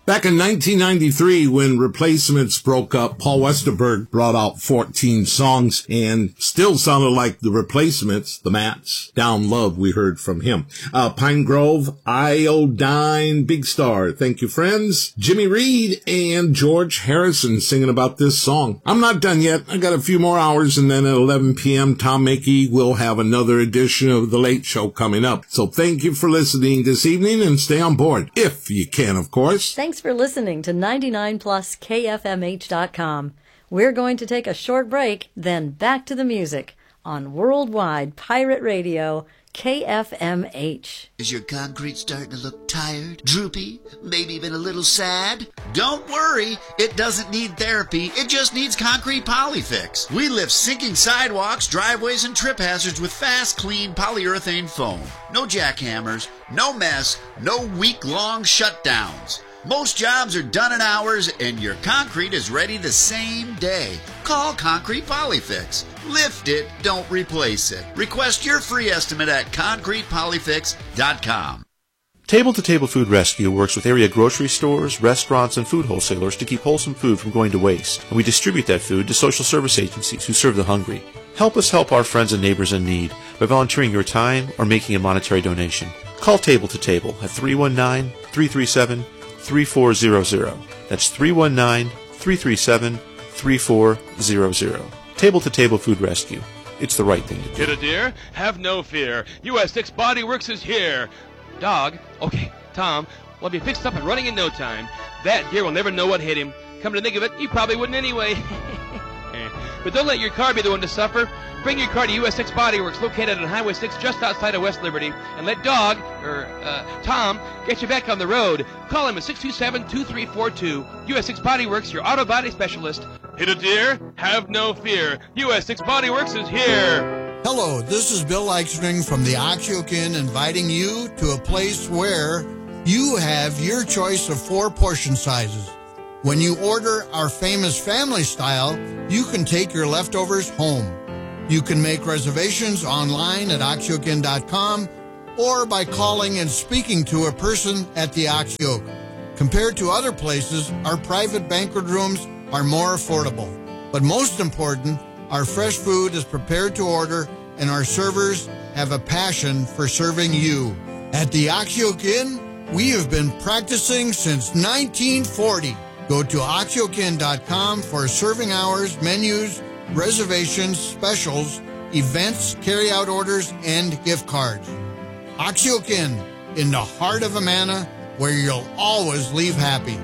Back in 1993, when Replacements broke up, Paul Westerberg brought out 14 songs and still sounded like the Replacements, the Mats. Down Love, we heard from him. Pine Grove, Iodine, Big Star. Thank you, friends. Jimmy Reed and George Harrison singing about this song. I'm not done yet. I got a few more hours, and then at 11 p.m., Tom Mackey will have another edition of The Late Show coming up. So thank you for listening this evening, and stay on board, if you can, of course. Thanks for listening to 99plus KFMH.com. We're going to take a short break, then back to the music on Worldwide Pirate Radio, KFMH. Is your concrete starting to look tired, droopy, maybe even a little sad? Don't worry, it doesn't need therapy, it just needs Concrete Polyfix. We lift sinking sidewalks, driveways, and trip hazards with fast, clean polyurethane foam. No jackhammers, no mess, no week-long shutdowns. Most jobs are done in hours, and your concrete is ready the same day. Call Concrete Polyfix. Lift it, don't replace it. Request your free estimate at concretepolyfix.com. Table to Table Food Rescue works with area grocery stores, restaurants, and food wholesalers to keep wholesome food from going to waste, and we distribute that food to social service agencies who serve the hungry. Help us help our friends and neighbors in need by volunteering your time or making a monetary donation. Call Table to Table at 319-337-3400. That's 319-337-3400. Table to Table Food Rescue. It's the right thing to do. Hit a deer? Have no fear. US 6 Body Works is here. Dog? Okay, Tom, we'll be fixed up and running in no time. That deer will never know what hit him. Come to think of it, you probably wouldn't anyway. But don't let your car be the one to suffer. Bring your car to US 6 Body Works, located on Highway 6 just outside of West Liberty, and let Tom, get you back on the road. Call him at 627-2342. US 6 Body Works, your auto body specialist. Hit a deer? Have no fear. US 6 Body Works is here. Hello, this is Bill Eichstring from the Oxyoke Inn, inviting you to a place where you have your choice of 4 portion sizes. When you order our famous family style, you can take your leftovers home. You can make reservations online at oxyokeinn.com or by calling and speaking to a person at the Oxyoke. Compared to other places, our private banquet rooms are more affordable. But most important, our fresh food is prepared to order, and our servers have a passion for serving you. At the Oxyoke Inn, we have been practicing since 1940. Go to oxyokeinn.com for serving hours, menus, reservations, specials, events, carry-out orders, and gift cards. Oxyoke Inn, in the heart of Amana, where you'll always leave happy.